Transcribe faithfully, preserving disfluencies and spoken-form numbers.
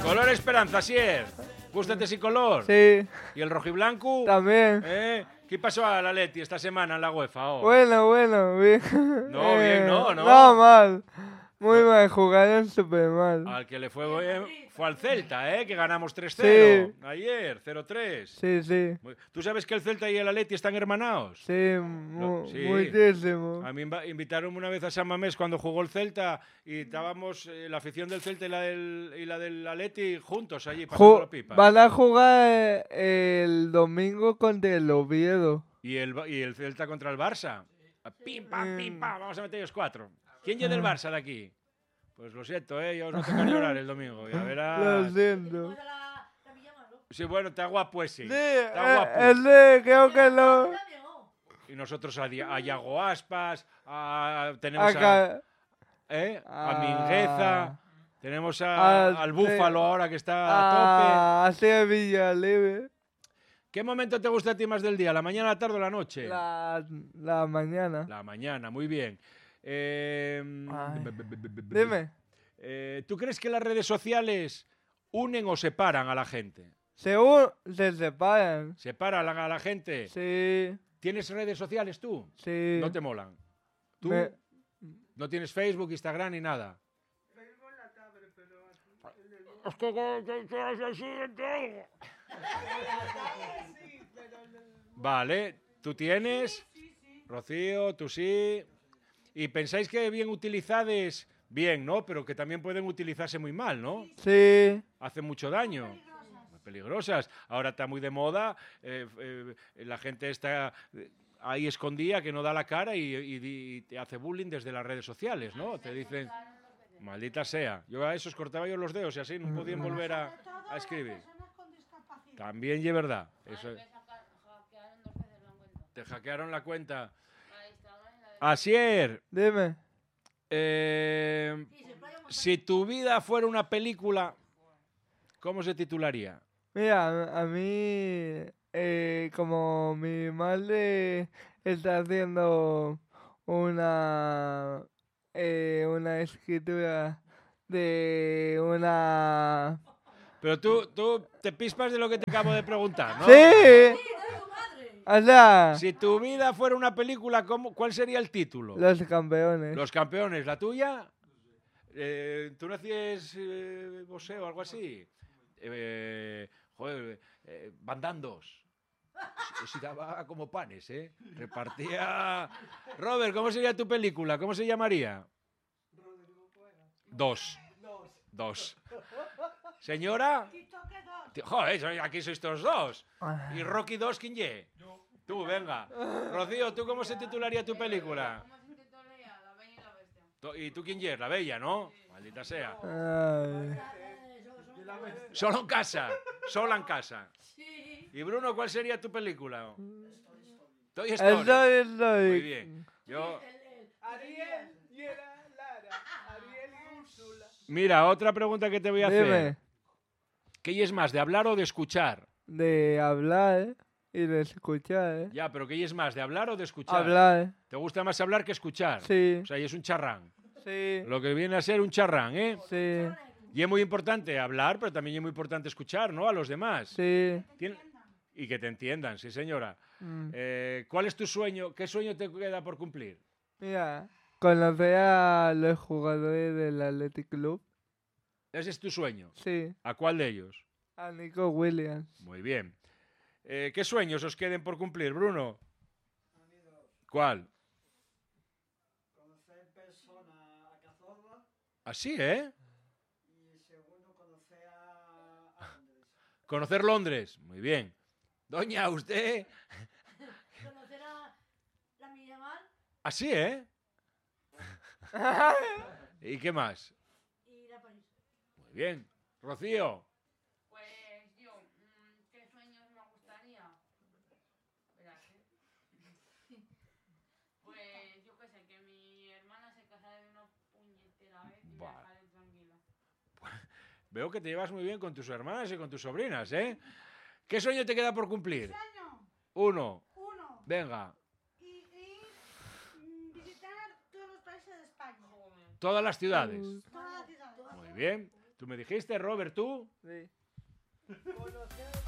Color Esperanza, Sier. Gústate sin color. Sí. ¿Y el rojiblanco? También. ¿Eh? ¿Qué pasó a la Leti esta semana en la UEFA? Oh? Bueno, bueno, bien. No, bien, no, no. No, mal. Muy mal, jugaron súper mal. Al que le fue bien fue al Celta, ¿eh? Que ganamos tres cero. Sí. Ayer, cero tres. Sí, sí. ¿Tú sabes que el Celta y el Atleti están hermanados? Sí, mu sí. muchísimo. A mí invitaron una vez a San Mamés cuando jugó el Celta y estábamos eh, la afición del Celta y la del, y la del Atleti juntos allí, pasando la pipa. Van a jugar el domingo contra el Oviedo. ¿Y el, y el Celta contra el Barça? Pim, pam, pim, pam. Vamos a meter ellos cuatro. ¿Quién llega del Barça de aquí? Pues lo siento, ¿eh? Yo os no toca llorar el domingo. Ya verás. Lo siento. Sí, bueno, está guapo pues sí. Sí, está guapo. Eh, eh, creo que no. Y nosotros a, a Yago Aspas, a, tenemos Acá. a, ¿eh? a Mingueza, tenemos a, a, al Búfalo ahora que está a, a tope. A Sevilla, ¿Qué momento te gusta a ti más del día? ¿La mañana, la tarde o la noche? La, la mañana. La mañana, muy bien. Eh, Dime. Eh, ¿Tú crees que las redes sociales unen o separan a la gente? Seguro se separan. ¿Separan a la gente? Sí. ¿Tienes redes sociales tú? Sí. ¿No te molan? ¿Tú? Me... ¿No tienes Facebook, Instagram ni nada? Es que... Vale, ¿tú tienes? Rocío, tú sí. ¿Y pensáis que bien utilizadas, bien, ¿no? Pero que también pueden utilizarse muy mal, ¿no? Sí. Hacen mucho daño. Muy peligrosas. Ahora está muy de moda. Eh, eh, la gente está ahí escondida, que no da la cara y, y, y te hace bullying desde las redes sociales, ¿no? Te dicen, maldita sea. Yo a esos cortaba yo los dedos y así no podían volver a, a escribir. También es verdad. Eso. Te hackearon la cuenta. Asier, dime. Eh, si tu vida fuera una película, ¿cómo se titularía? Mira, a mí, eh, como mi madre está haciendo una, eh, una escritura de una... Pero tú, tú te pispas de lo que te acabo de preguntar, ¿no? ¡Sí! O sea, si tu vida fuera una película, ¿cómo, ¿cuál sería el título? Los campeones. Los campeones. ¿La tuya? Eh, ¿Tú no hacías eh, boxeo o algo así? Eh, joder, eh, bandandos. Se daba como panes, ¿eh? Repartía... Robert, ¿cómo sería tu película? ¿Cómo se llamaría? Dos. Dos. ¿Señora? Joder, aquí sois todos dos. ¿Y Rocky dos quién ye? Yo. Tú, venga. Rocío, ¿tú cómo se titularía tu película? ¿Cómo se titularía? La Bella y la Bestia. ¿Y tú quién ye? La Bella, ¿no? Sí. Maldita sea. Ay. Solo en casa. Solo en casa. Sí. ¿Y Bruno, cuál sería tu película? Toy Story. Estoy, estoy. Muy bien. Yo... Ariel y Lara. Ariel y Úrsula. Mira, otra pregunta que te voy a hacer. Dime. ¿Qué es más, de hablar o de escuchar? De hablar y de escuchar, ¿eh? Ya, pero ¿qué es más, de hablar o de escuchar? Hablar. ¿Te gusta más hablar que escuchar? Sí. O sea, y es un charrán. Sí. Lo que viene a ser un charrán, ¿eh? Sí. Y es muy importante hablar, pero también es muy importante escuchar, ¿no? A los demás. Sí. ¿Tien... Y que te entiendan, sí, señora. Mm. Eh, ¿Cuál es tu sueño? ¿Qué sueño te queda por cumplir? Mira, conocer a los jugadores del Athletic Club. ¿Ese es tu sueño? Sí. ¿A cuál de ellos? A Nico Williams. Muy bien. Eh, ¿Qué sueños os queden por cumplir, Bruno? ¿Cuál? Conocer en persona a Cazorla. Así, ¿eh? Y segundo, conocer a, a Londres. Conocer Londres. Muy bien. Doña, ¿usted? Conocer a la Miramar. Así, ¿eh? ¿Y qué más? Y ir a París. Muy bien. Rocío. Pues yo, ¿qué sueños me gustaría? Espérate. Pues yo qué sé, que mi hermana se casara de una puñetera vez y me Vale. dejaré tranquila. Veo que te llevas muy bien con tus hermanas y con tus sobrinas, ¿eh? ¿Qué sueño te queda por cumplir? Sueño Uno. uno. Venga. Y, y mm, visitar todos los países de España. Todas las ciudades. Todas las ciudades. Muy bien. Tú me dijiste, Robert, tú. Sí. Conocer